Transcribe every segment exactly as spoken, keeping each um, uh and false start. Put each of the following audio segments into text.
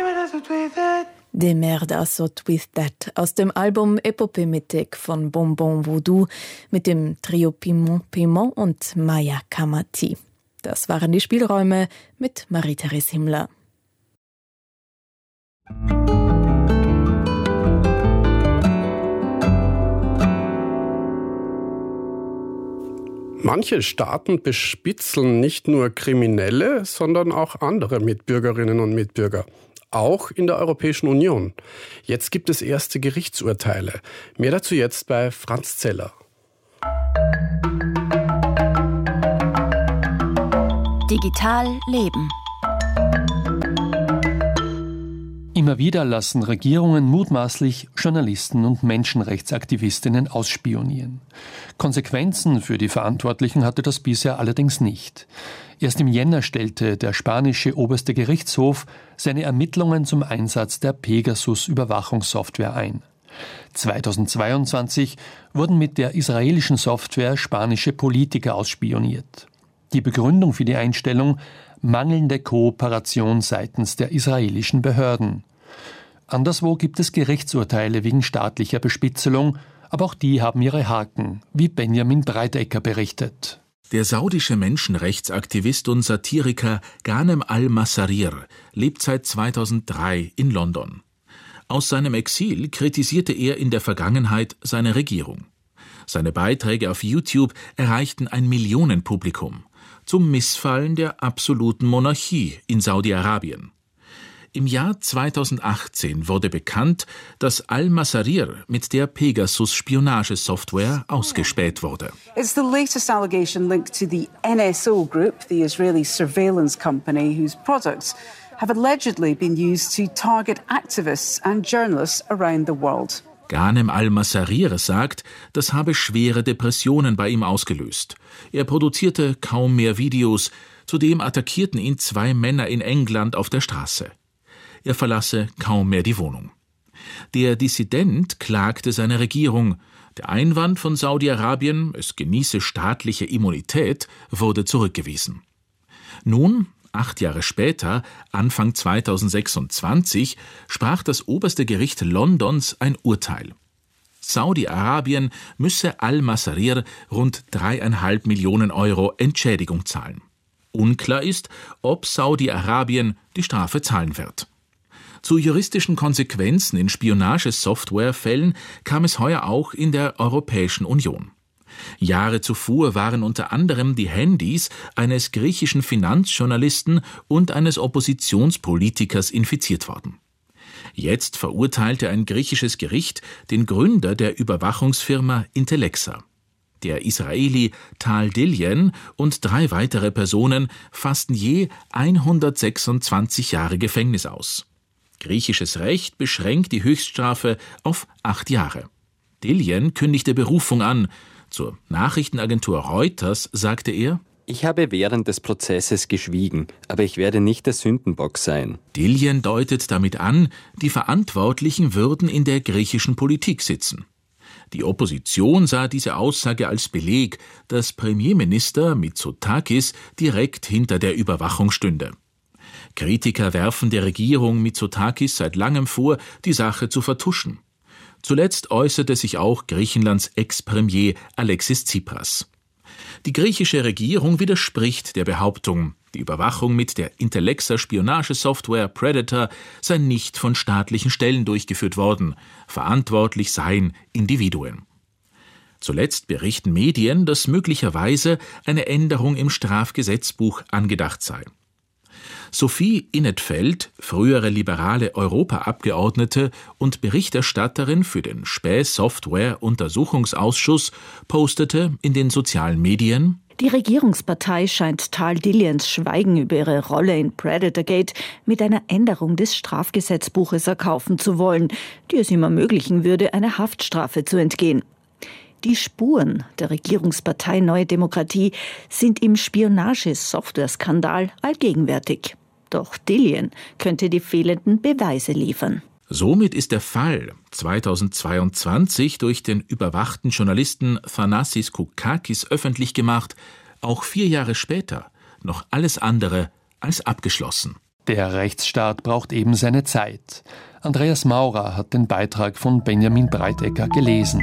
De merde assot with that aus dem Album Epopéméthèque von Bonbon Voodoo mit dem Trio Piment Piment und Maya Kamati. Das waren die Spielräume mit Marie-Therese Himmler. Manche Staaten bespitzeln nicht nur Kriminelle, sondern auch andere Mitbürgerinnen und Mitbürger. Auch in der Europäischen Union. Jetzt gibt es erste Gerichtsurteile. Mehr dazu jetzt bei Franz Zeller. Digital leben. Immer wieder lassen Regierungen mutmaßlich Journalisten und Menschenrechtsaktivistinnen ausspionieren. Konsequenzen für die Verantwortlichen hatte das bisher allerdings nicht. Erst im Jänner stellte der spanische oberste Gerichtshof seine Ermittlungen zum Einsatz der Pegasus-Überwachungssoftware ein. zweitausendzweiundzwanzig wurden mit der israelischen Software spanische Politiker ausspioniert. Die Begründung für die Einstellung: mangelnde Kooperation seitens der israelischen Behörden. Anderswo gibt es Gerichtsurteile wegen staatlicher Bespitzelung, aber auch die haben ihre Haken, wie Benjamin Breitecker berichtet. Der saudische Menschenrechtsaktivist und Satiriker Ghanem al-Massarir lebt seit zweitausenddrei in London. Aus seinem Exil kritisierte er in der Vergangenheit seine Regierung. Seine Beiträge auf YouTube erreichten ein Millionenpublikum zum Missfallen der absoluten Monarchie in Saudi-Arabien. Im Jahr zweitausendachtzehn wurde bekannt, dass al-Massarir mit der Pegasus-Spionagesoftware ausgespäht wurde. It's the latest allegation linked to the N S O Group, the Israeli surveillance company, whose products have allegedly been used to target activists and journalists around the world. Ghanem al-Massarir sagt, das habe schwere Depressionen bei ihm ausgelöst. Er produzierte kaum mehr Videos, zudem attackierten ihn zwei Männer in England auf der Straße. Er verlasse kaum mehr die Wohnung. Der Dissident klagte seine Regierung. Der Einwand von Saudi-Arabien, es genieße staatliche Immunität, wurde zurückgewiesen. Nun, acht Jahre später, Anfang zweitausendsechsundzwanzig, sprach das oberste Gericht Londons ein Urteil. Saudi-Arabien müsse al-Massarir rund dreieinhalb Millionen Euro Entschädigung zahlen. Unklar ist, ob Saudi-Arabien die Strafe zahlen wird. Zu juristischen Konsequenzen in Spionagesoftwarefällen kam es heuer auch in der Europäischen Union. Jahre zuvor waren unter anderem die Handys eines griechischen Finanzjournalisten und eines Oppositionspolitikers infiziert worden. Jetzt verurteilte ein griechisches Gericht den Gründer der Überwachungsfirma Intellexa. Der Israeli Tal Dillian und drei weitere Personen fassten je hundertsechsundzwanzig Jahre Gefängnis aus. Griechisches Recht beschränkt die Höchststrafe auf acht Jahre. Dillian kündigte Berufung an. Zur Nachrichtenagentur Reuters sagte er: Ich habe während des Prozesses geschwiegen, aber ich werde nicht der Sündenbock sein. Dillian deutet damit an, die Verantwortlichen würden in der griechischen Politik sitzen. Die Opposition sah diese Aussage als Beleg, dass Premierminister Mitsotakis direkt hinter der Überwachung stünde. Kritiker werfen der Regierung Mitsotakis seit langem vor, die Sache zu vertuschen. Zuletzt äußerte sich auch Griechenlands Ex-Premier Alexis Tsipras. Die griechische Regierung widerspricht der Behauptung, die Überwachung mit der Intellexa-Spionagesoftware Predator sei nicht von staatlichen Stellen durchgeführt worden, verantwortlich seien Individuen. Zuletzt berichten Medien, dass möglicherweise eine Änderung im Strafgesetzbuch angedacht sei. Sophie Innetfeld, frühere liberale Europaabgeordnete und Berichterstatterin für den Späh-Software-Untersuchungsausschuss, postete in den sozialen Medien: Die Regierungspartei scheint Tal Dillians Schweigen über ihre Rolle in Predatorgate mit einer Änderung des Strafgesetzbuches erkaufen zu wollen, die es ihm ermöglichen würde, einer Haftstrafe zu entgehen. Die Spuren der Regierungspartei Neue Demokratie sind im Spionage-Software-Skandal allgegenwärtig. Doch Dillian könnte die fehlenden Beweise liefern. Somit ist der Fall zweitausendzweiundzwanzig durch den überwachten Journalisten Thanassis Koukakis öffentlich gemacht, auch vier Jahre später noch alles andere als abgeschlossen. Der Rechtsstaat braucht eben seine Zeit. Andreas Maurer hat den Beitrag von Benjamin Breitecker gelesen.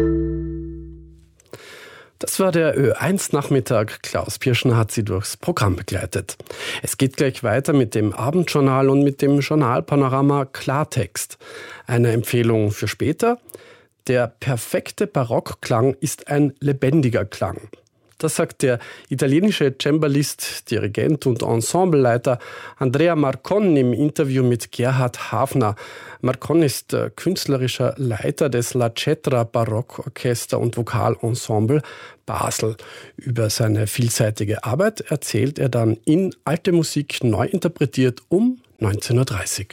Das war der Ö eins Nachmittag. Klaus Pirschner hat Sie durchs Programm begleitet. Es geht gleich weiter mit dem Abendjournal und mit dem Journalpanorama Klartext. Eine Empfehlung für später. Der perfekte Barockklang ist ein lebendiger Klang. Das sagt der italienische Cembalist, Dirigent und Ensembleleiter Andrea Marcon im Interview mit Gerhard Hafner. Marcon ist künstlerischer Leiter des La Cetra Barockorchester und Vokalensemble Basel. Über seine vielseitige Arbeit erzählt er dann in Alte Musik neu interpretiert um neunzehn Uhr dreißig.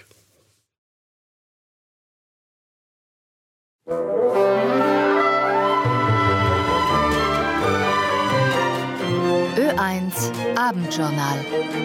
Ö eins Abendjournal.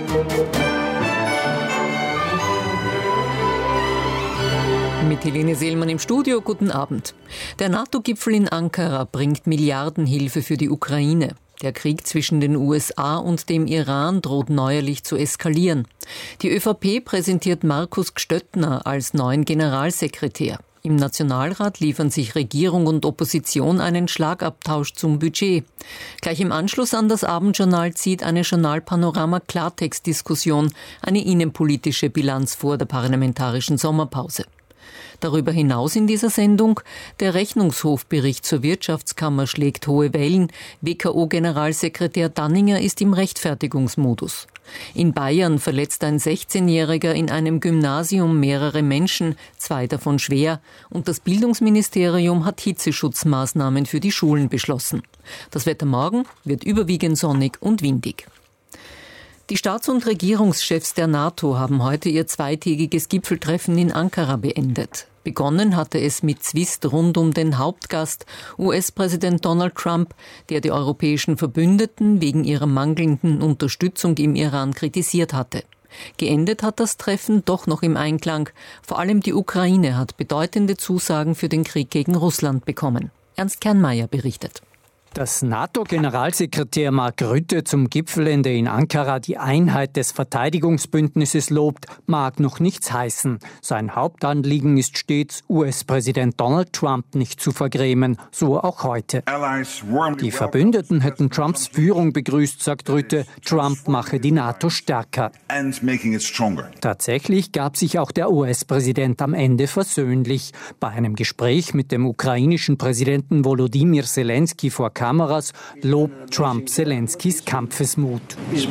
Mit Helene Seelmann im Studio, guten Abend. Der NATO-Gipfel in Ankara bringt Milliardenhilfe für die Ukraine. Der Krieg zwischen den U S A und dem Iran droht neuerlich zu eskalieren. Die ÖVP präsentiert Markus Gstöttner als neuen Generalsekretär. Im Nationalrat liefern sich Regierung und Opposition einen Schlagabtausch zum Budget. Gleich im Anschluss an das Abendjournal zieht eine Journalpanorama-Klartext-Diskussion eine innenpolitische Bilanz vor der parlamentarischen Sommerpause. Darüber hinaus in dieser Sendung: Der Rechnungshofbericht zur Wirtschaftskammer schlägt hohe Wellen. W K O-Generalsekretär Danninger ist im Rechtfertigungsmodus. In Bayern verletzt ein sechzehnjähriger in einem Gymnasium mehrere Menschen, zwei davon schwer. Und das Bildungsministerium hat Hitzeschutzmaßnahmen für die Schulen beschlossen. Das Wetter morgen wird überwiegend sonnig und windig. Die Staats- und Regierungschefs der NATO haben heute ihr zweitägiges Gipfeltreffen in Ankara beendet. Begonnen hatte es mit Zwist rund um den Hauptgast, U S-Präsident Donald Trump, der die europäischen Verbündeten wegen ihrer mangelnden Unterstützung im Iran kritisiert hatte. Geendet hat das Treffen doch noch im Einklang. Vor allem die Ukraine hat bedeutende Zusagen für den Krieg gegen Russland bekommen. Ernst Kernmeier berichtet. Dass NATO-Generalsekretär Mark Rutte zum Gipfelende in Ankara die Einheit des Verteidigungsbündnisses lobt, mag noch nichts heißen. Sein Hauptanliegen ist stets, U S-Präsident Donald Trump nicht zu vergrämen, so auch heute. Die Verbündeten hätten Trumps Führung begrüßt, sagt Rutte. Trump mache die NATO stärker. Tatsächlich gab sich auch der U S-Präsident am Ende versöhnlich. Bei einem Gespräch mit dem ukrainischen Präsidenten Volodymyr Zelensky vor Kameras lobt Trump Zelenskys Kampfesmut.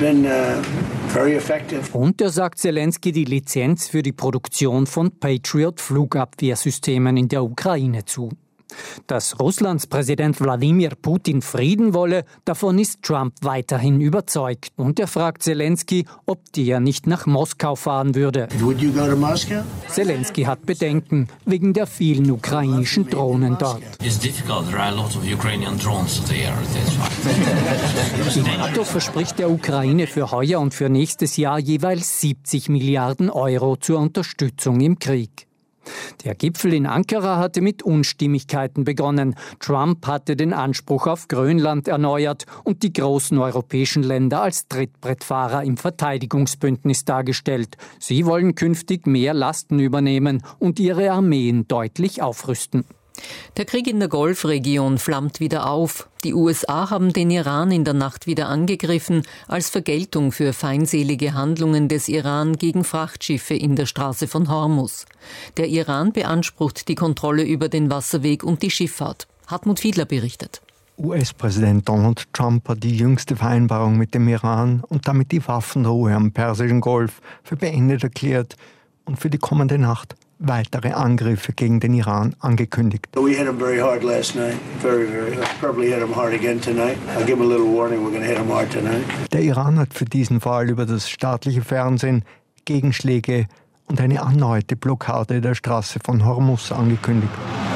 Und er sagt Zelensky die Lizenz für die Produktion von Patriot-Flugabwehrsystemen in der Ukraine zu. Dass Russlands Präsident Wladimir Putin Frieden wolle, davon ist Trump weiterhin überzeugt. Und er fragt Zelensky, ob der nicht nach Moskau fahren würde. Would you go to Moscow? Zelensky hat Bedenken wegen der vielen ukrainischen Drohnen dort. Die NATO verspricht der Ukraine für heuer und für nächstes Jahr jeweils siebzig Milliarden Euro zur Unterstützung im Krieg. Der Gipfel in Ankara hatte mit Unstimmigkeiten begonnen. Trump hatte den Anspruch auf Grönland erneuert und die großen europäischen Länder als Trittbrettfahrer im Verteidigungsbündnis dargestellt. Sie wollen künftig mehr Lasten übernehmen und ihre Armeen deutlich aufrüsten. Der Krieg in der Golfregion flammt wieder auf. Die U S A haben den Iran in der Nacht wieder angegriffen, als Vergeltung für feindselige Handlungen des Iran gegen Frachtschiffe in der Straße von Hormuz. Der Iran beansprucht die Kontrolle über den Wasserweg und die Schifffahrt. Hartmut Fiedler berichtet. U S-Präsident Donald Trump hat die jüngste Vereinbarung mit dem Iran und damit die Waffenruhe am Persischen Golf für beendet erklärt und für die kommende Nacht weitere Angriffe gegen den Iran angekündigt. We hit him very hard last night. Very, very hard. Probably hit him hard again tonight. I'll give him a little warning. We're going to hit him hard tonight. Der Iran hat für diesen Fall über das staatliche Fernsehen Gegenschläge und eine erneute Blockade der Straße von Hormuz angekündigt.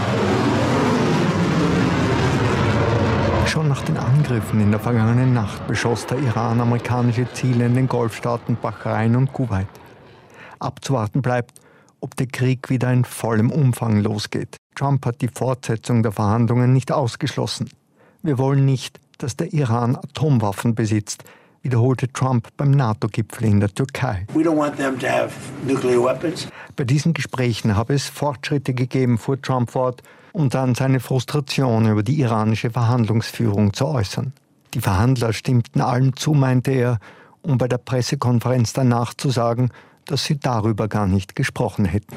Schon nach den Angriffen in der vergangenen Nacht beschoss der Iran amerikanische Ziele in den Golfstaaten Bahrain und Kuwait. Abzuwarten bleibt, ob der Krieg wieder in vollem Umfang losgeht. Trump hat die Fortsetzung der Verhandlungen nicht ausgeschlossen. Wir wollen nicht, dass der Iran Atomwaffen besitzt. wiederholte Trump beim NATO-Gipfel in der Türkei. We don't want them to have nuclear weapons. Bei diesen Gesprächen habe es Fortschritte gegeben, fuhr Trump fort, um dann seine Frustration über die iranische Verhandlungsführung zu äußern. Die Verhandler stimmten allem zu, meinte er, um bei der Pressekonferenz danach zu sagen, dass sie darüber gar nicht gesprochen hätten.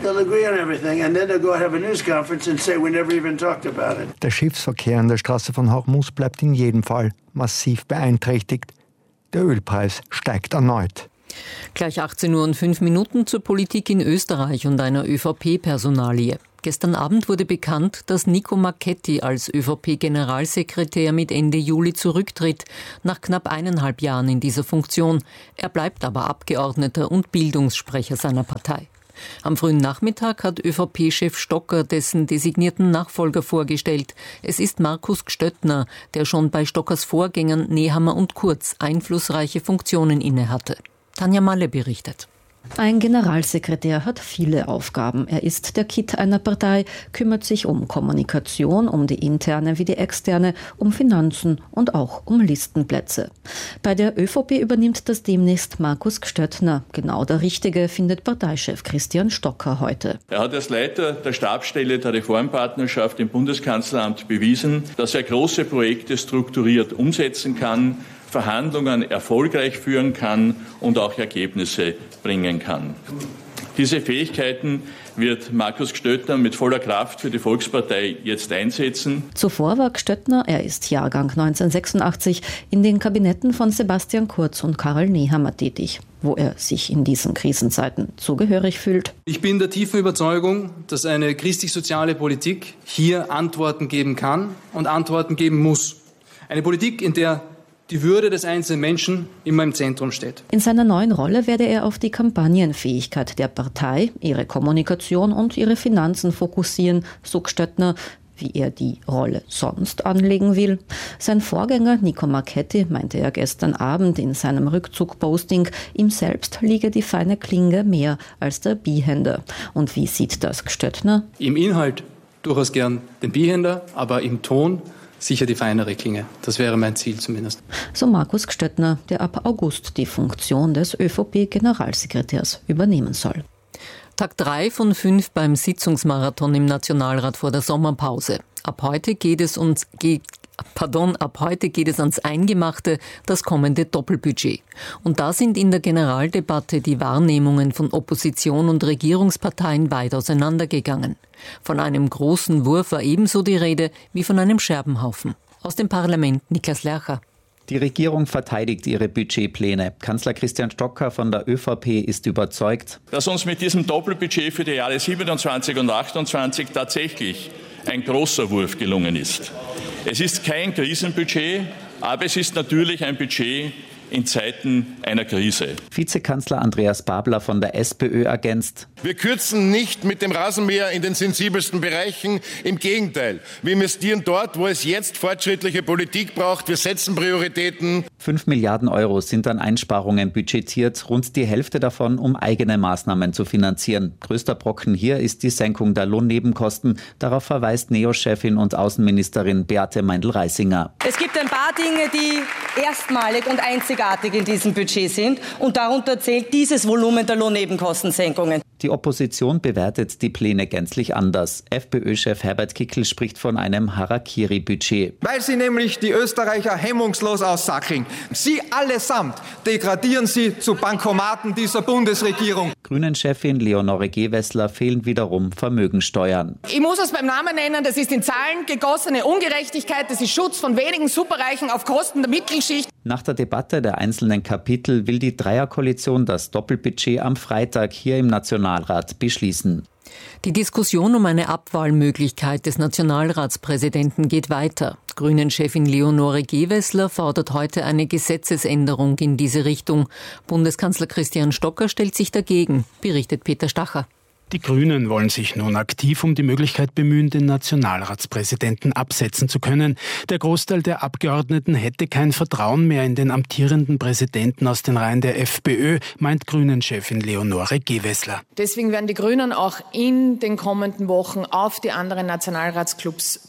Der Schiffsverkehr an der Straße von Hormuz bleibt in jedem Fall massiv beeinträchtigt. Der Ölpreis steigt erneut. Gleich achtzehn Uhr und fünf Minuten zur Politik in Österreich und einer ÖVP-Personalie. Gestern Abend wurde bekannt, dass Nico Marchetti als ÖVP-Generalsekretär mit Ende Juli zurücktritt, nach knapp eineinhalb Jahren in dieser Funktion. Er bleibt aber Abgeordneter und Bildungssprecher seiner Partei. Am frühen Nachmittag hat ÖVP-Chef Stocker dessen designierten Nachfolger vorgestellt. Es ist Markus Gstöttner, der schon bei Stockers Vorgängern Nehammer und Kurz einflussreiche Funktionen innehatte. Tanja Malle berichtet. Ein Generalsekretär hat viele Aufgaben. Er ist der Kitt einer Partei, kümmert sich um Kommunikation, um die interne wie die externe, um Finanzen und auch um Listenplätze. Bei der ÖVP übernimmt das demnächst Markus Gstöttner. Genau der Richtige, findet Parteichef Christian Stocker heute. Er hat als Leiter der Stabsstelle der Reformpartnerschaft im Bundeskanzleramt bewiesen, dass er große Projekte strukturiert umsetzen kann, Verhandlungen erfolgreich führen kann und auch Ergebnisse bringen kann. Diese Fähigkeiten wird Markus Gstöttner mit voller Kraft für die Volkspartei jetzt einsetzen. Zuvor war Gstöttner, er ist Jahrgang neunzehnhundertsechsundachtzig, in den Kabinetten von Sebastian Kurz und Karl Nehammer tätig, wo er sich in diesen Krisenzeiten zugehörig fühlt. Ich bin der tiefen Überzeugung, dass eine christlich-soziale Politik hier Antworten geben kann und Antworten geben muss. Eine Politik, in der die Würde des einzelnen Menschen immer im Zentrum steht. In seiner neuen Rolle werde er auf die Kampagnenfähigkeit der Partei, ihre Kommunikation und ihre Finanzen fokussieren, so Gstöttner, wie er die Rolle sonst anlegen will. Sein Vorgänger Nico Marchetti meinte er gestern Abend in seinem Rückzug-Posting, ihm selbst liege die feine Klinge mehr als der Bihänder. Und wie sieht das Gstöttner? Im Inhalt durchaus gern den Bihänder, aber im Ton sicher die feinere Klinge. Das wäre mein Ziel zumindest. So Markus Gstöttner, der ab August die Funktion des ÖVP-Generalsekretärs übernehmen soll. Tag drei von fünf beim Sitzungsmarathon im Nationalrat vor der Sommerpause. Ab heute geht es uns... Ge- Pardon, ab heute geht es ans Eingemachte, das kommende Doppelbudget. Und da sind in der Generaldebatte die Wahrnehmungen von Opposition und Regierungsparteien weit auseinandergegangen. Von einem großen Wurf war ebenso die Rede wie von einem Scherbenhaufen. Aus dem Parlament Niklas Lercher. Die Regierung verteidigt ihre Budgetpläne. Kanzler Christian Stocker von der ÖVP ist überzeugt, dass uns mit diesem Doppelbudget für die Jahre siebenundzwanzig und achtundzwanzig tatsächlich ein großer Wurf gelungen ist. Es ist kein Krisenbudget, aber es ist natürlich ein Budget in Zeiten einer Krise. Vizekanzler Andreas Babler von der SPÖ ergänzt: Wir kürzen nicht mit dem Rasenmäher in den sensibelsten Bereichen. Im Gegenteil, wir investieren dort, wo es jetzt fortschrittliche Politik braucht. Wir setzen Prioritäten. Fünf Milliarden Euro sind an Einsparungen budgetiert, rund die Hälfte davon, um eigene Maßnahmen zu finanzieren. Größter Brocken hier ist die Senkung der Lohnnebenkosten. Darauf verweist N E O-Chefin und Außenministerin Beate Meindl-Reisinger. Es gibt ein paar Dinge, die erstmalig und einzigartig in diesem Budget sind. Und darunter zählt dieses Volumen der Lohnnebenkostensenkungen. Die Opposition bewertet die Pläne gänzlich anders. FPÖ-Chef Herbert Kickl spricht von einem Harakiri-Budget. Weil sie nämlich die Österreicher hemmungslos aussackeln. Sie allesamt degradieren sie zu Bankomaten dieser Bundesregierung. Grünen-Chefin Leonore Gewessler fehlen wiederum Vermögensteuern. Ich muss es beim Namen nennen, das ist in Zahlen gegossene Ungerechtigkeit, das ist Schutz von wenigen Superreichen auf Kosten der Mittelschicht. Nach der Debatte der einzelnen Kapitel will die Dreierkoalition das Doppelbudget am Freitag hier im Nationalrat beschließen. Die Diskussion um eine Abwahlmöglichkeit des Nationalratspräsidenten geht weiter. Grünen-Chefin Leonore Gewessler fordert heute eine Gesetzesänderung in diese Richtung. Bundeskanzler Christian Stocker stellt sich dagegen, berichtet Peter Stacher. Die Grünen wollen sich nun aktiv um die Möglichkeit bemühen, den Nationalratspräsidenten absetzen zu können. Der Großteil der Abgeordneten hätte kein Vertrauen mehr in den amtierenden Präsidenten aus den Reihen der FPÖ, meint Grünen-Chefin Leonore Gewessler. Deswegen werden die Grünen auch in den kommenden Wochen auf die anderen Nationalratsclubs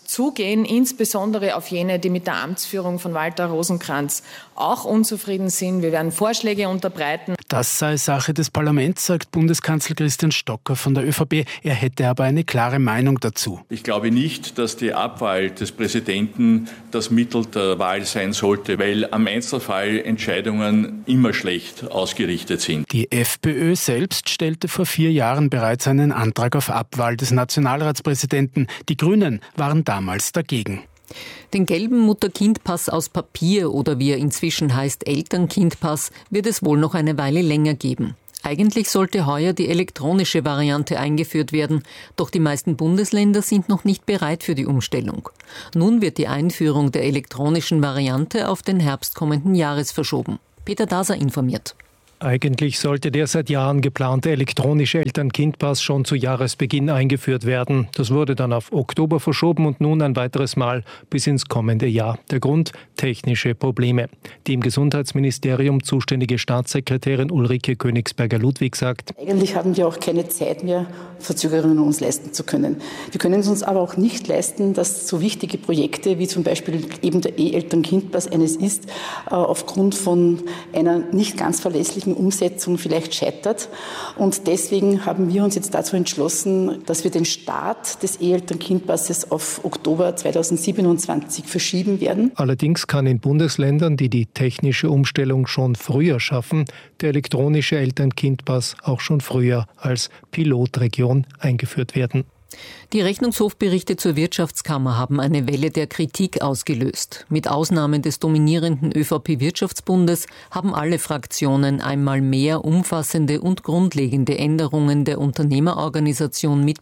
zugehen, insbesondere auf jene, die mit der Amtsführung von Walter Rosenkranz auch unzufrieden sind. Wir werden Vorschläge unterbreiten. Das sei Sache des Parlaments, sagt Bundeskanzler Christian Stocker von der ÖVP. Er hätte aber eine klare Meinung dazu. Ich glaube nicht, dass die Abwahl des Präsidenten das Mittel der Wahl sein sollte, weil am Einzelfall Entscheidungen immer schlecht ausgerichtet sind. Die FPÖ selbst stellte vor vier Jahren bereits einen Antrag auf Abwahl des Nationalratspräsidenten. Die Grünen waren damals dagegen. Den gelben Mutter-Kind-Pass aus Papier oder wie er inzwischen heißt Eltern-Kind-Pass wird es wohl noch eine Weile länger geben. Eigentlich sollte heuer die elektronische Variante eingeführt werden, doch die meisten Bundesländer sind noch nicht bereit für die Umstellung. Nun wird die Einführung der elektronischen Variante auf den Herbst kommenden Jahres verschoben. Peter Daser informiert. Eigentlich sollte der seit Jahren geplante elektronische Eltern-Kind-Pass schon zu Jahresbeginn eingeführt werden. Das wurde dann auf Oktober verschoben und nun ein weiteres Mal bis ins kommende Jahr. Der Grund? Technische Probleme. Die im Gesundheitsministerium zuständige Staatssekretärin Ulrike Königsberger-Ludwig sagt: Eigentlich haben wir auch keine Zeit mehr, Verzögerungen uns leisten zu können. Wir können es uns aber auch nicht leisten, dass so wichtige Projekte wie zum Beispiel eben der E-Eltern-Kind-Pass eines ist, aufgrund von einer nicht ganz verlässlichen Umsetzung vielleicht scheitert. Und deswegen haben wir uns jetzt dazu entschlossen, dass wir den Start des E-Eltern-Kind-Passes auf Oktober zweitausendsiebenundzwanzig verschieben werden. Allerdings kann in Bundesländern, die die technische Umstellung schon früher schaffen, der elektronische Eltern-Kind-Pass auch schon früher als Pilotregion eingeführt werden. Die Rechnungshofberichte zur Wirtschaftskammer haben eine Welle der Kritik ausgelöst. Mit Ausnahme des dominierenden ÖVP-Wirtschaftsbundes haben alle Fraktionen einmal mehr umfassende und grundlegende Änderungen der Unternehmerorganisation mit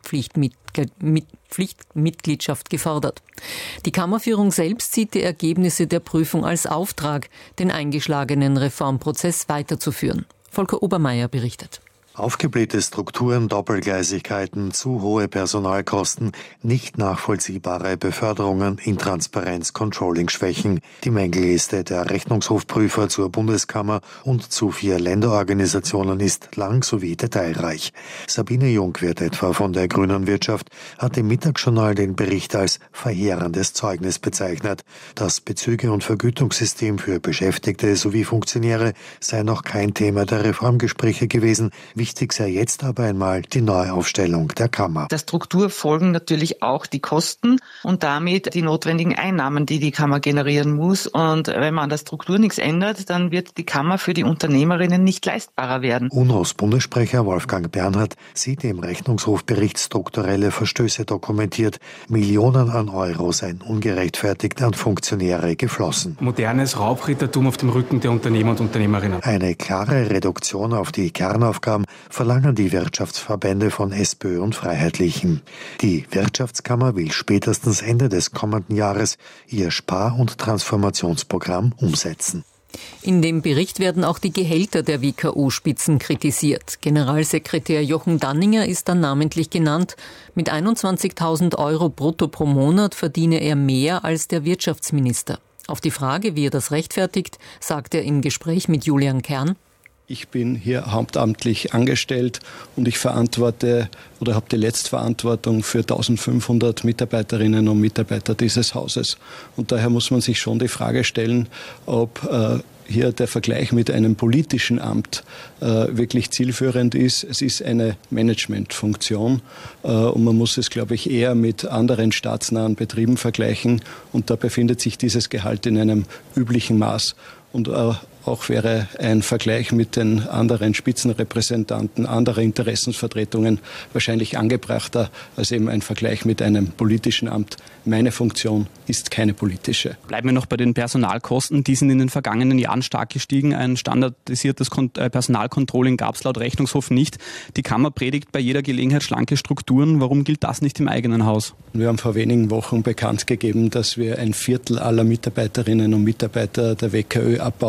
Pflichtmitgliedschaft gefordert. Die Kammerführung selbst sieht die Ergebnisse der Prüfung als Auftrag, den eingeschlagenen Reformprozess weiterzuführen. Volker Obermeier berichtet. Aufgeblähte Strukturen, Doppelgleisigkeiten, zu hohe Personalkosten, nicht nachvollziehbare Beförderungen, Intransparenz, Controlling-Schwächen. Die Mängelliste der Rechnungshofprüfer zur Bundeskammer und zu vier Länderorganisationen ist lang sowie detailreich. Sabine Jungwirth etwa von der Grünen Wirtschaft hat im Mittagsjournal den Bericht als verheerendes Zeugnis bezeichnet. Das Bezüge- und Vergütungssystem für Beschäftigte sowie Funktionäre sei noch kein Thema der Reformgespräche gewesen. Wichtig sei jetzt aber einmal die Neuaufstellung der Kammer. Der Struktur folgen natürlich auch die Kosten und damit die notwendigen Einnahmen, die die Kammer generieren muss. Und wenn man an der Struktur nichts ändert, dann wird die Kammer für die Unternehmerinnen nicht leistbarer werden. U N R Os Bundessprecher Wolfgang Bernhard sieht im Rechnungshofbericht strukturelle Verstöße dokumentiert. Millionen an Euro seien ungerechtfertigt an Funktionäre geflossen. Modernes Raubrittertum auf dem Rücken der Unternehmer und Unternehmerinnen. Eine klare Reduktion auf die Kernaufgaben verlangen die Wirtschaftsverbände von SPÖ und Freiheitlichen. Die Wirtschaftskammer will spätestens Ende des kommenden Jahres ihr Spar- und Transformationsprogramm umsetzen. In dem Bericht werden auch die Gehälter der W K O-Spitzen kritisiert. Generalsekretär Jochen Danninger ist dann namentlich genannt. Mit einundzwanzigtausend Euro brutto pro Monat verdiene er mehr als der Wirtschaftsminister. Auf die Frage, wie er das rechtfertigt, sagt er im Gespräch mit Julian Kern: Ich bin hier hauptamtlich angestellt und ich verantworte oder habe die Letztverantwortung für eintausendfünfhundert Mitarbeiterinnen und Mitarbeiter dieses Hauses. Und daher muss man sich schon die Frage stellen, ob äh, hier der Vergleich mit einem politischen Amt äh, wirklich zielführend ist. Es ist eine Managementfunktion äh, und man muss es, glaube ich, eher mit anderen staatsnahen Betrieben vergleichen. Und da befindet sich dieses Gehalt in einem üblichen Maß. Und äh, auch wäre ein Vergleich mit den anderen Spitzenrepräsentanten anderer Interessensvertretungen wahrscheinlich angebrachter als eben ein Vergleich mit einem politischen Amt. Meine Funktion ist keine politische. Bleiben wir noch bei den Personalkosten. Die sind in den vergangenen Jahren stark gestiegen. Ein standardisiertes Personalcontrolling gab es laut Rechnungshof nicht. Die Kammer predigt bei jeder Gelegenheit schlanke Strukturen. Warum gilt das nicht im eigenen Haus? Wir haben vor wenigen Wochen bekannt gegeben, dass wir ein Viertel aller Mitarbeiterinnen und Mitarbeiter der W K Ö abbauen werden.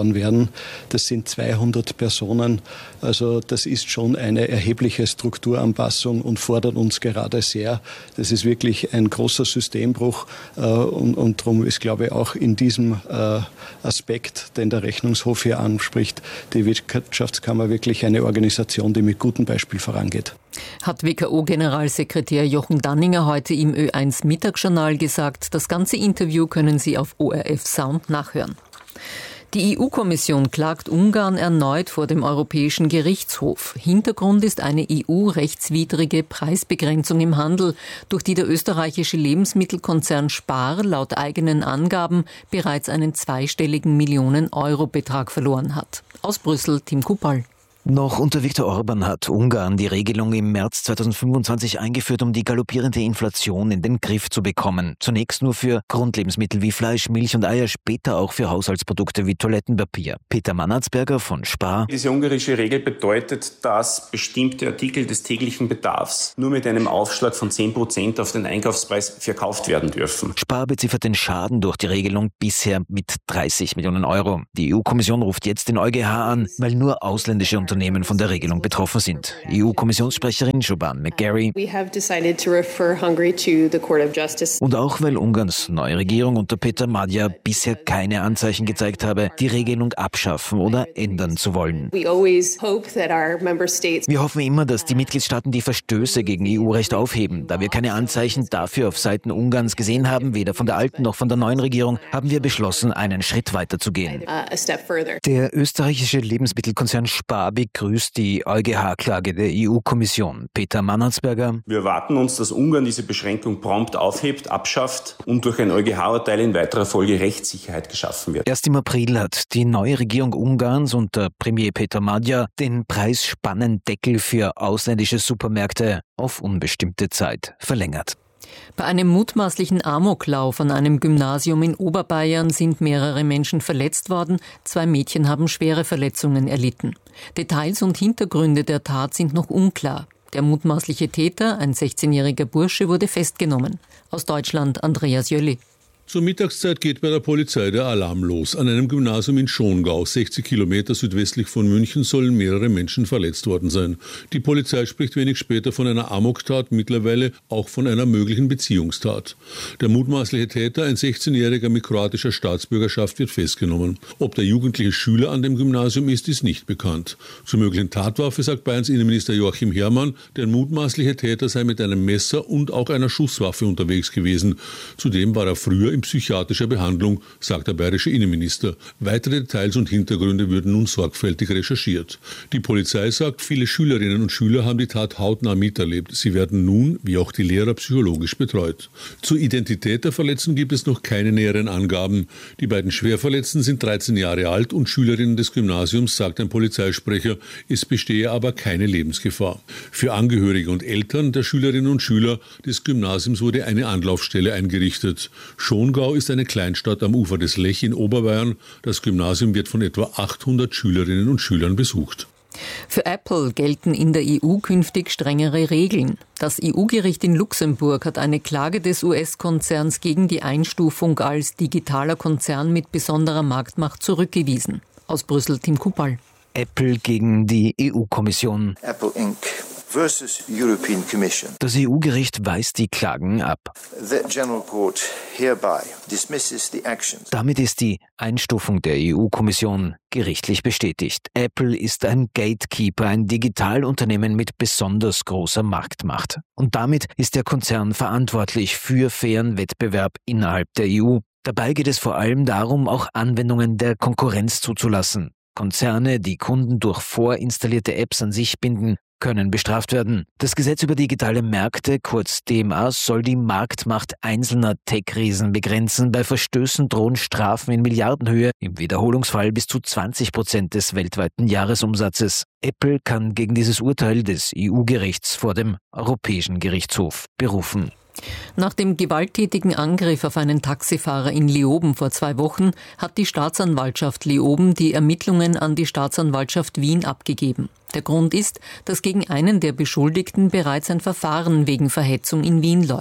Jahren. Das sind zweihundert Personen. Also das ist schon eine erhebliche Strukturanpassung und fordert uns gerade sehr. Das ist wirklich ein großer Systembruch und, und darum ist, glaube ich, auch in diesem Aspekt, den der Rechnungshof hier anspricht, die Wirtschaftskammer wirklich eine Organisation, die mit gutem Beispiel vorangeht. Hat W K O-Generalsekretär Jochen Danninger heute im Ö eins Mittagsjournal gesagt. Das ganze Interview können Sie auf O R F Sound nachhören. Die E U-Kommission klagt Ungarn erneut vor dem Europäischen Gerichtshof. Hintergrund ist eine E U-rechtswidrige Preisbegrenzung im Handel, durch die der österreichische Lebensmittelkonzern Spar laut eigenen Angaben bereits einen zweistelligen Millionen-Euro-Betrag verloren hat. Aus Brüssel, Tim Kupal. Noch unter Viktor Orban hat Ungarn die Regelung im März zweitausendfünfundzwanzig eingeführt, um die galoppierende Inflation in den Griff zu bekommen. Zunächst nur für Grundlebensmittel wie Fleisch, Milch und Eier, später auch für Haushaltsprodukte wie Toilettenpapier. Peter Mannatzberger von Spar. Diese ungarische Regel bedeutet, dass bestimmte Artikel des täglichen Bedarfs nur mit einem Aufschlag von zehn Prozent auf den Einkaufspreis verkauft werden dürfen. Spar beziffert den Schaden durch die Regelung bisher mit dreißig Millionen Euro. Die E U-Kommission ruft jetzt den EuGH an, weil nur ausländische Unternehmen von der Regelung betroffen sind. E U-Kommissionssprecherin Joban McGarry. Und auch weil Ungarns neue Regierung unter Peter Magyar bisher keine Anzeichen gezeigt habe, die Regelung abschaffen oder ändern zu wollen. Wir hoffen immer, dass die Mitgliedstaaten die Verstöße gegen E U-Recht aufheben. Da wir keine Anzeichen dafür auf Seiten Ungarns gesehen haben, weder von der alten noch von der neuen Regierung, haben wir beschlossen, einen Schritt weiter zu gehen. Der österreichische Lebensmittelkonzern Spar begrüßt die EuGH-Klage der E U-Kommission. Peter Mannatzberger. Wir erwarten uns, dass Ungarn diese Beschränkung prompt aufhebt, abschafft und durch ein EuGH-Urteil in weiterer Folge Rechtssicherheit geschaffen wird. Erst im April hat die neue Regierung Ungarns unter Premier Peter Magyar den Preisspannendeckel für ausländische Supermärkte auf unbestimmte Zeit verlängert. Bei einem mutmaßlichen Amoklauf an einem Gymnasium in Oberbayern sind mehrere Menschen verletzt worden. Zwei Mädchen haben schwere Verletzungen erlitten. Details und Hintergründe der Tat sind noch unklar. Der mutmaßliche Täter, ein sechzehnjähriger Bursche, wurde festgenommen. Aus Deutschland Andreas Jölli. Zur Mittagszeit geht bei der Polizei der Alarm los. An einem Gymnasium in Schongau, sechzig Kilometer südwestlich von München, sollen mehrere Menschen verletzt worden sein. Die Polizei spricht wenig später von einer Amoktat, mittlerweile auch von einer möglichen Beziehungstat. Der mutmaßliche Täter, ein sechzehnjähriger mit kroatischer Staatsbürgerschaft, wird festgenommen. Ob der jugendliche Schüler an dem Gymnasium ist, ist nicht bekannt. Zur möglichen Tatwaffe sagt Bayerns Innenminister Joachim Herrmann, der mutmaßliche Täter sei mit einem Messer und auch einer Schusswaffe unterwegs gewesen. Zudem war er früher in psychiatrischer Behandlung, sagt der bayerische Innenminister. Weitere Details und Hintergründe würden nun sorgfältig recherchiert. Die Polizei sagt, viele Schülerinnen und Schüler haben die Tat hautnah miterlebt. Sie werden nun, wie auch die Lehrer, psychologisch betreut. Zur Identität der Verletzten gibt es noch keine näheren Angaben. Die beiden Schwerverletzten sind dreizehn Jahre alt und Schülerinnen des Gymnasiums, sagt ein Polizeisprecher. Es bestehe aber keine Lebensgefahr. Für Angehörige und Eltern der Schülerinnen und Schüler des Gymnasiums wurde eine Anlaufstelle eingerichtet. Schon Schongau ist eine Kleinstadt am Ufer des Lech in Oberbayern. Das Gymnasium wird von etwa achthundert Schülerinnen und Schülern besucht. Für Apple gelten in der E U künftig strengere Regeln. Das E U-Gericht in Luxemburg hat eine Klage des U S-Konzerns gegen die Einstufung als digitaler Konzern mit besonderer Marktmacht zurückgewiesen. Aus Brüssel Tim Kupal. Apple gegen die E U-Kommission. Apple Incorporated versus European Commission. Das E U-Gericht weist die Klagen ab. The General Court hereby dismisses the actions. Damit ist die Einstufung der E U-Kommission gerichtlich bestätigt. Apple ist ein Gatekeeper, ein Digitalunternehmen mit besonders großer Marktmacht. Und damit ist der Konzern verantwortlich für fairen Wettbewerb innerhalb der E U. Dabei geht es vor allem darum, auch Anwendungen der Konkurrenz zuzulassen. Konzerne, die Kunden durch vorinstallierte Apps an sich binden, können bestraft werden. Das Gesetz über digitale Märkte, kurz D M A, soll die Marktmacht einzelner Tech-Riesen begrenzen. Bei Verstößen drohen Strafen in Milliardenhöhe, im Wiederholungsfall bis zu zwanzig Prozent des weltweiten Jahresumsatzes. Apple kann gegen dieses Urteil des E U-Gerichts vor dem Europäischen Gerichtshof berufen. Nach dem gewalttätigen Angriff auf einen Taxifahrer in Leoben vor zwei Wochen hat die Staatsanwaltschaft Leoben die Ermittlungen an die Staatsanwaltschaft Wien abgegeben. Der Grund ist, dass gegen einen der Beschuldigten bereits ein Verfahren wegen Verhetzung in Wien läuft.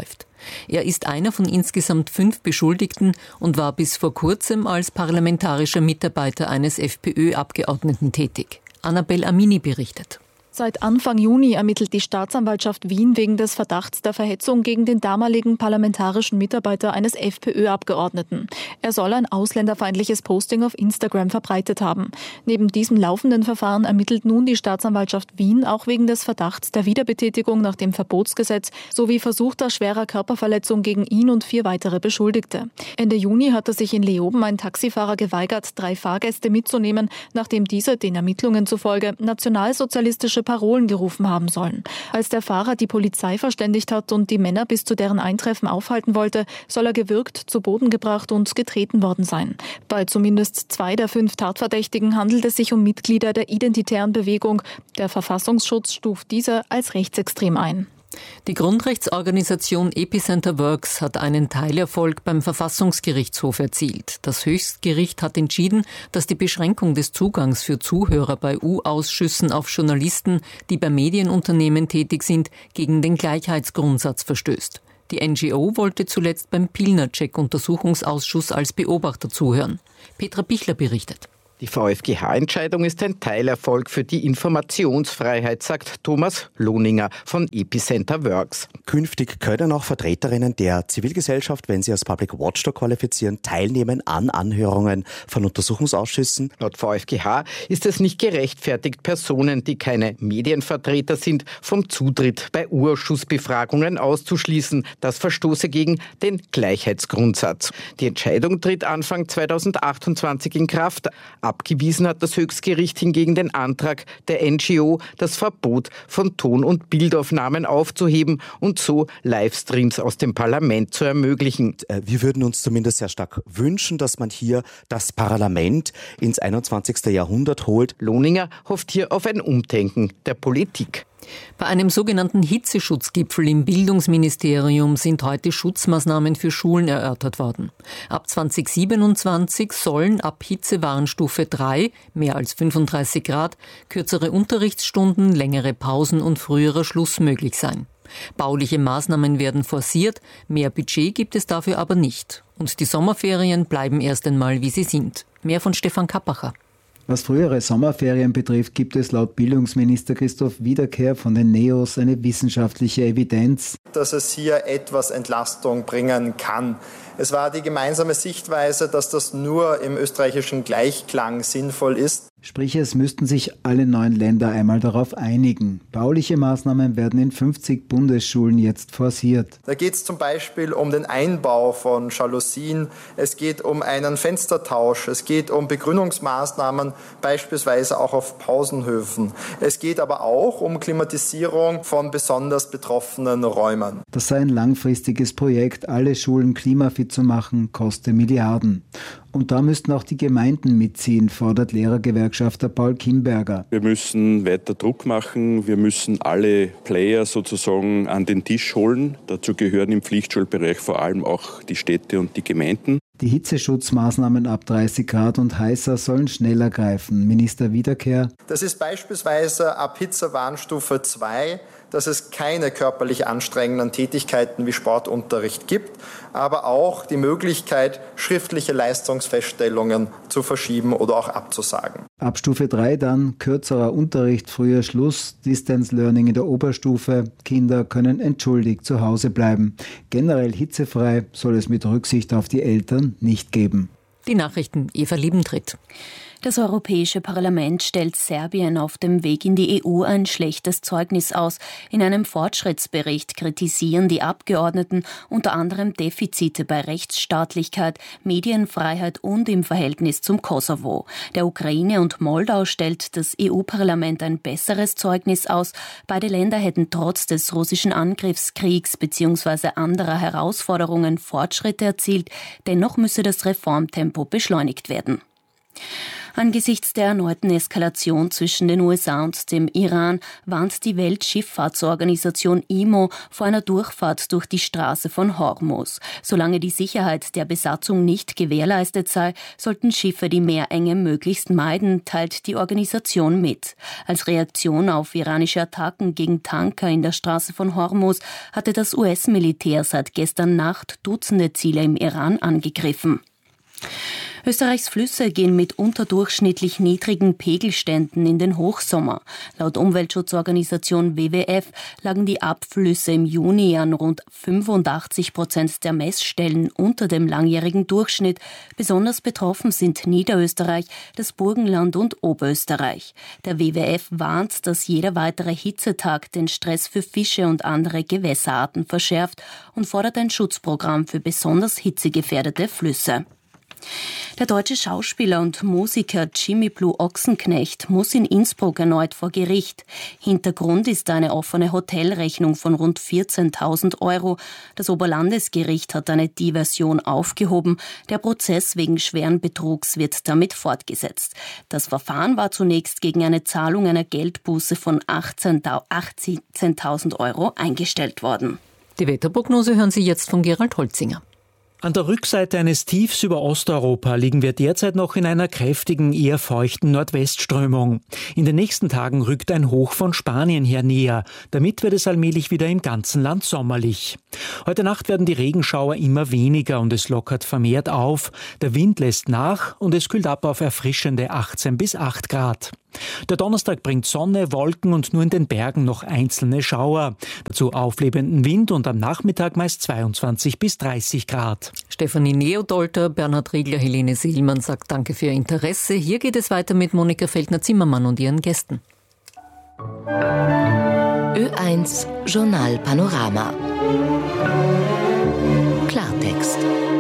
Er ist einer von insgesamt fünf Beschuldigten und war bis vor kurzem als parlamentarischer Mitarbeiter eines FPÖ-Abgeordneten tätig. Annabel Amini berichtet. Seit Anfang Juni ermittelt die Staatsanwaltschaft Wien wegen des Verdachts der Verhetzung gegen den damaligen parlamentarischen Mitarbeiter eines FPÖ-Abgeordneten. Er soll ein ausländerfeindliches Posting auf Instagram verbreitet haben. Neben diesem laufenden Verfahren ermittelt nun die Staatsanwaltschaft Wien auch wegen des Verdachts der Wiederbetätigung nach dem Verbotsgesetz sowie versuchter schwerer Körperverletzung gegen ihn und vier weitere Beschuldigte. Ende Juni hatte sich in Leoben ein Taxifahrer geweigert, drei Fahrgäste mitzunehmen, nachdem diese den Ermittlungen zufolge nationalsozialistische Parolen gerufen haben sollen. Als der Fahrer die Polizei verständigt hat und die Männer bis zu deren Eintreffen aufhalten wollte, soll er gewürgt, zu Boden gebracht und getreten worden sein. Bei zumindest zwei der fünf Tatverdächtigen handelt es sich um Mitglieder der Identitären Bewegung. Der Verfassungsschutz stuft diese als rechtsextrem ein. Die Grundrechtsorganisation Epicenter Works hat einen Teilerfolg beim Verfassungsgerichtshof erzielt. Das Höchstgericht hat entschieden, dass die Beschränkung des Zugangs für Zuhörer bei U-Ausschüssen auf Journalisten, die bei Medienunternehmen tätig sind, gegen den Gleichheitsgrundsatz verstößt. Die N G O wollte zuletzt beim Pilnacek-Untersuchungsausschuss als Beobachter zuhören. Petra Bichler berichtet. Die VfGH-Entscheidung ist ein Teilerfolg für die Informationsfreiheit, sagt Thomas Lohninger von Epicenter Works. Künftig können auch Vertreterinnen der Zivilgesellschaft, wenn sie als Public Watchdog qualifizieren, teilnehmen an Anhörungen von Untersuchungsausschüssen. Laut VfGH ist es nicht gerechtfertigt, Personen, die keine Medienvertreter sind, vom Zutritt bei U-Ausschussbefragungen auszuschließen. Das verstoße gegen den Gleichheitsgrundsatz. Die Entscheidung tritt Anfang zweitausendachtundzwanzig in Kraft. Abgewiesen hat das Höchstgericht hingegen den Antrag der N G O, das Verbot von Ton- und Bildaufnahmen aufzuheben und so Livestreams aus dem Parlament zu ermöglichen. Wir würden uns zumindest sehr stark wünschen, dass man hier das Parlament ins einundzwanzigste Jahrhundert holt. Lohninger hofft hier auf ein Umdenken der Politik. Bei einem sogenannten Hitzeschutzgipfel im Bildungsministerium sind heute Schutzmaßnahmen für Schulen erörtert worden. Ab zweitausendsiebenundzwanzig sollen ab Hitzewarnstufe drei, mehr als fünfunddreißig Grad, kürzere Unterrichtsstunden, längere Pausen und früherer Schluss möglich sein. Bauliche Maßnahmen werden forciert, mehr Budget gibt es dafür aber nicht. Und die Sommerferien bleiben erst einmal, wie sie sind. Mehr von Stefan Kappacher. Was frühere Sommerferien betrifft, gibt es laut Bildungsminister Christoph Wiederkehr von den NEOS eine wissenschaftliche Evidenz, dass es hier etwas Entlastung bringen kann. Es war die gemeinsame Sichtweise, dass das nur im österreichischen Gleichklang sinnvoll ist. Sprich, es müssten sich alle neun Länder einmal darauf einigen. Bauliche Maßnahmen werden in fünfzig Bundesschulen jetzt forciert. Da geht es zum Beispiel um den Einbau von Jalousien, es geht um einen Fenstertausch, es geht um Begrünungsmaßnahmen, beispielsweise auch auf Pausenhöfen. Es geht aber auch um Klimatisierung von besonders betroffenen Räumen. Das sei ein langfristiges Projekt, alle Schulen klimafit zu machen, koste Milliarden. Und da müssten auch die Gemeinden mitziehen, fordert Lehrergewerkschafter Paul Kimberger. Wir müssen weiter Druck machen. Wir müssen alle Player sozusagen an den Tisch holen. Dazu gehören im Pflichtschulbereich vor allem auch die Städte und die Gemeinden. Die Hitzeschutzmaßnahmen ab dreißig Grad und heißer sollen schneller greifen. Minister Wiederkehr. Das ist beispielsweise ab Hitzewarnstufe zwei, dass es keine körperlich anstrengenden Tätigkeiten wie Sportunterricht gibt, aber auch die Möglichkeit, schriftliche Leistungsfeststellungen zu verschieben oder auch abzusagen. Ab Stufe drei dann kürzerer Unterricht, früher Schluss, Distance Learning in der Oberstufe. Kinder können entschuldigt zu Hause bleiben. Generell hitzefrei soll es mit Rücksicht auf die Eltern nicht geben. Die Nachrichten Eva Liebentritt. Das Europäische Parlament stellt Serbien auf dem Weg in die E U ein schlechtes Zeugnis aus. In einem Fortschrittsbericht kritisieren die Abgeordneten unter anderem Defizite bei Rechtsstaatlichkeit, Medienfreiheit und im Verhältnis zum Kosovo. Der Ukraine und Moldau stellt das E U-Parlament ein besseres Zeugnis aus. Beide Länder hätten trotz des russischen Angriffskriegs bzw. anderer Herausforderungen Fortschritte erzielt. Dennoch müsse das Reformtempo beschleunigt werden. Angesichts der erneuten Eskalation zwischen den U S A und dem Iran warnt die Weltschifffahrtsorganisation I M O vor einer Durchfahrt durch die Straße von Hormuz. Solange die Sicherheit der Besatzung nicht gewährleistet sei, sollten Schiffe die Meerenge möglichst meiden, teilt die Organisation mit. Als Reaktion auf iranische Attacken gegen Tanker in der Straße von Hormuz hatte das U S-Militär seit gestern Nacht Dutzende Ziele im Iran angegriffen. Österreichs Flüsse gehen mit unterdurchschnittlich niedrigen Pegelständen in den Hochsommer. Laut Umweltschutzorganisation W W F lagen die Abflüsse im Juni an rund fünfundachtzig Prozent der Messstellen unter dem langjährigen Durchschnitt. Besonders betroffen sind Niederösterreich, das Burgenland und Oberösterreich. Der W W F warnt, dass jeder weitere Hitzetag den Stress für Fische und andere Gewässerarten verschärft und fordert ein Schutzprogramm für besonders hitzegefährdete Flüsse. Der deutsche Schauspieler und Musiker Jimmy Blue Ochsenknecht muss in Innsbruck erneut vor Gericht. Hintergrund ist eine offene Hotelrechnung von rund vierzehntausend Euro. Das Oberlandesgericht hat eine Diversion aufgehoben. Der Prozess wegen schweren Betrugs wird damit fortgesetzt. Das Verfahren war zunächst gegen eine Zahlung einer Geldbuße von achtzehntausend Euro eingestellt worden. Die Wetterprognose hören Sie jetzt von Gerald Holzinger. An der Rückseite eines Tiefs über Osteuropa liegen wir derzeit noch in einer kräftigen, eher feuchten Nordwestströmung. In den nächsten Tagen rückt ein Hoch von Spanien her näher. Damit wird es allmählich wieder im ganzen Land sommerlich. Heute Nacht werden die Regenschauer immer weniger und es lockert vermehrt auf. Der Wind lässt nach und es kühlt ab auf erfrischende achtzehn bis acht Grad. Der Donnerstag bringt Sonne, Wolken und nur in den Bergen noch einzelne Schauer. Dazu auflebenden Wind und am Nachmittag meist zweiundzwanzig bis dreißig Grad. Stefanie Neodolter, Bernhard Riegler, Helene Sielmann sagt Danke für Ihr Interesse. Hier geht es weiter mit Monika Feldner-Zimmermann und ihren Gästen. Ö eins Journal Panorama. Klartext.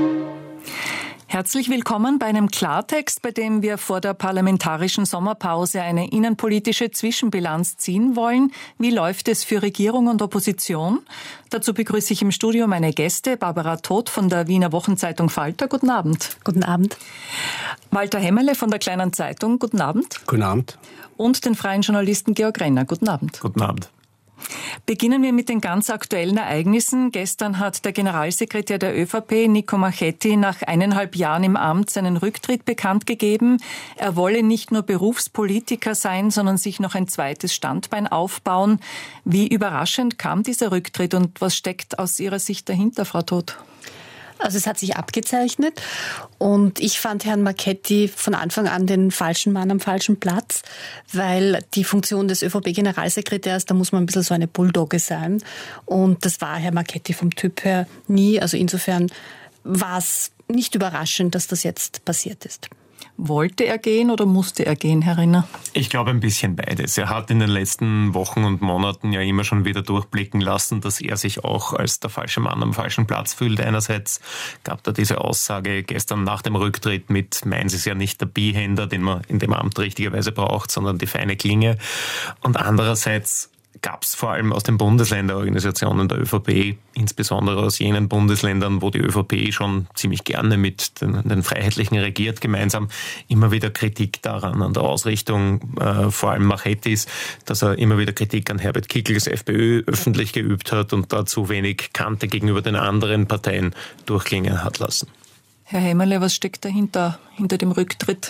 Herzlich willkommen bei einem Klartext, bei dem wir vor der parlamentarischen Sommerpause eine innenpolitische Zwischenbilanz ziehen wollen. Wie läuft es für Regierung und Opposition? Dazu begrüße ich im Studio meine Gäste. Barbara Todt von der Wiener Wochenzeitung Falter. Guten Abend. Guten Abend. Walter Hemmerle von der Kleinen Zeitung. Guten Abend. Guten Abend. Und den freien Journalisten Georg Renner. Guten Abend. Guten Abend. Beginnen wir mit den ganz aktuellen Ereignissen. Gestern hat der Generalsekretär der ÖVP, Nico Marchetti, nach eineinhalb Jahren im Amt seinen Rücktritt bekannt gegeben. Er wolle nicht nur Berufspolitiker sein, sondern sich noch ein zweites Standbein aufbauen. Wie überraschend kam dieser Rücktritt und was steckt aus Ihrer Sicht dahinter, Frau Todt? Also es hat sich abgezeichnet und ich fand Herrn Marchetti von Anfang an den falschen Mann am falschen Platz, weil die Funktion des ÖVP-Generalsekretärs, da muss man ein bisschen so eine Bulldogge sein und das war Herr Marchetti vom Typ her nie. Also insofern war es nicht überraschend, dass das jetzt passiert ist. Wollte er gehen oder musste er gehen, Herr Renner? Ich glaube ein bisschen beides. Er hat in den letzten Wochen und Monaten ja immer schon wieder durchblicken lassen, dass er sich auch als der falsche Mann am falschen Platz fühlt. Einerseits gab da diese Aussage gestern nach dem Rücktritt mit, meins ist ja nicht der Bihänder, den man in dem Amt richtigerweise braucht, sondern die feine Klinge. Und andererseits gab es vor allem aus den Bundesländerorganisationen der ÖVP, insbesondere aus jenen Bundesländern, wo die ÖVP schon ziemlich gerne mit den, den Freiheitlichen regiert, gemeinsam immer wieder Kritik daran, an der Ausrichtung äh, vor allem Marchettis, dass er immer wieder Kritik an Herbert Kickls FPÖ öffentlich geübt hat und da zu wenig Kante gegenüber den anderen Parteien durchklingen hat lassen. Herr Hemmerle, was steckt dahinter, hinter dem Rücktritt?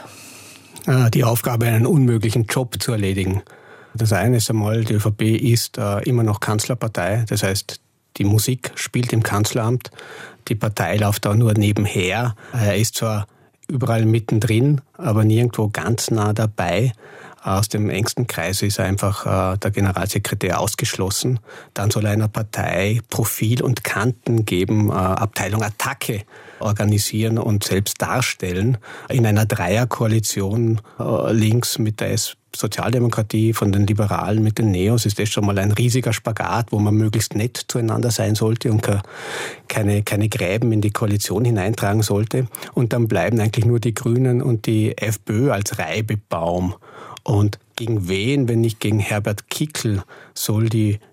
Die Aufgabe, einen unmöglichen Job zu erledigen. Das eine ist einmal, die ÖVP ist äh, immer noch Kanzlerpartei. Das heißt, die Musik spielt im Kanzleramt. Die Partei läuft da nur nebenher. Er ist zwar überall mittendrin, aber nirgendwo ganz nah dabei. Aus dem engsten Kreis ist einfach äh, der Generalsekretär ausgeschlossen. Dann soll er einer Partei Profil und Kanten geben, äh, Abteilung Attacke organisieren und selbst darstellen. In einer Dreierkoalition äh, links mit der S P D, Sozialdemokratie, von den Liberalen mit den Neos, ist das schon mal ein riesiger Spagat, wo man möglichst nett zueinander sein sollte und keine, keine Gräben in die Koalition hineintragen sollte. Und dann bleiben eigentlich nur die Grünen und die FPÖ als Reibebaum. Und gegen wen, wenn nicht gegen Herbert Kickl, soll die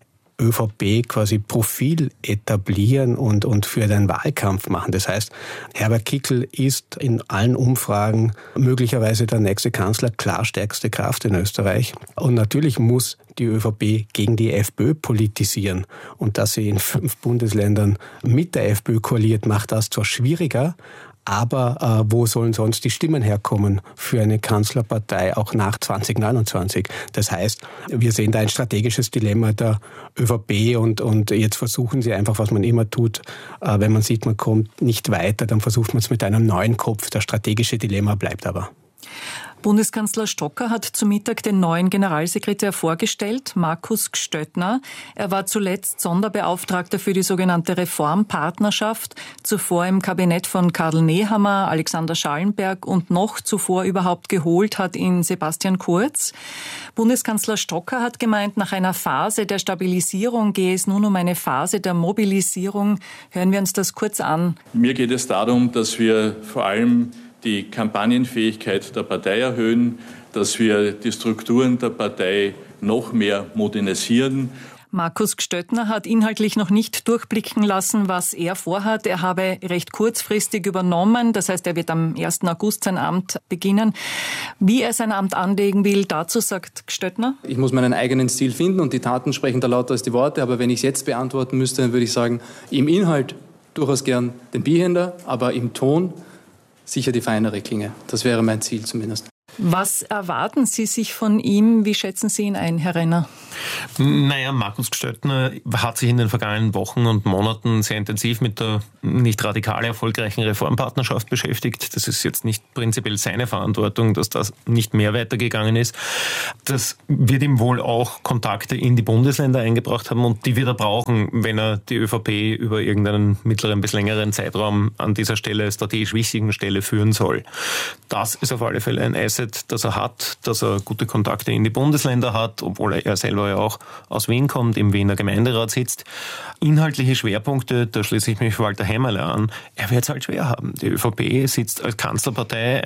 ÖVP quasi Profil etablieren und, und für den Wahlkampf machen. Das heißt, Herbert Kickl ist in allen Umfragen möglicherweise der nächste Kanzler, klar stärkste Kraft in Österreich. Und natürlich muss die ÖVP gegen die FPÖ politisieren. Und dass sie in fünf Bundesländern mit der FPÖ koaliert, macht das zwar schwieriger, aber äh, wo sollen sonst die Stimmen herkommen für eine Kanzlerpartei auch nach zwanzig neunundzwanzig? Das heißt, wir sehen da ein strategisches Dilemma der ÖVP und, und jetzt versuchen sie einfach, was man immer tut, äh, wenn man sieht, man kommt nicht weiter, dann versucht man es mit einem neuen Kopf. Das strategische Dilemma bleibt aber. Bundeskanzler Stocker hat zu Mittag den neuen Generalsekretär vorgestellt, Markus Gstöttner. Er war zuletzt Sonderbeauftragter für die sogenannte Reformpartnerschaft, zuvor im Kabinett von Karl Nehammer, Alexander Schallenberg und noch zuvor überhaupt geholt hat ihn Sebastian Kurz. Bundeskanzler Stocker hat gemeint, nach einer Phase der Stabilisierung gehe es nun um eine Phase der Mobilisierung. Hören wir uns das kurz an. Mir geht es darum, dass wir vor allem die Kampagnenfähigkeit der Partei erhöhen, dass wir die Strukturen der Partei noch mehr modernisieren. Markus Gstöttner hat inhaltlich noch nicht durchblicken lassen, was er vorhat. Er habe recht kurzfristig übernommen, das heißt, er wird am ersten August sein Amt beginnen. Wie er sein Amt anlegen will, dazu sagt Gstöttner: Ich muss meinen eigenen Stil finden und die Taten sprechen da lauter als die Worte, aber wenn ich es jetzt beantworten müsste, dann würde ich sagen, im Inhalt durchaus gern den Bihänder, aber im Ton sicher die feinere Klinge. Das wäre mein Ziel zumindest. Was erwarten Sie sich von ihm? Wie schätzen Sie ihn ein, Herr Renner? Naja, Markus Gstöttner hat sich in den vergangenen Wochen und Monaten sehr intensiv mit der nicht radikal erfolgreichen Reformpartnerschaft beschäftigt. Das ist jetzt nicht prinzipiell seine Verantwortung, dass das nicht mehr weitergegangen ist. Das wird ihm wohl auch Kontakte in die Bundesländer eingebracht haben und die wird er brauchen, wenn er die ÖVP über irgendeinen mittleren bis längeren Zeitraum an dieser Stelle, strategisch wichtigen Stelle führen soll. Das ist auf alle Fälle ein Asset, das er hat, dass er gute Kontakte in die Bundesländer hat, obwohl er selber ja auch aus Wien kommt, im Wiener Gemeinderat sitzt. Inhaltliche Schwerpunkte, da schließe ich mich Walter Hämmerle an, er wird es halt schwer haben. Die ÖVP sitzt als Kanzlerpartei